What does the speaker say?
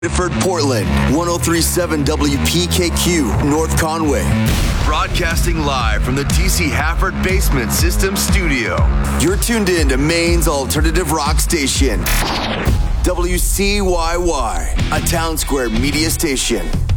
Biddeford, Portland, 1037 WPKQ, North Conway. Broadcasting live from the TC Hafford Basement System Studio. You're tuned in to Maine's alternative rock station, WCYY, a Town Square media station.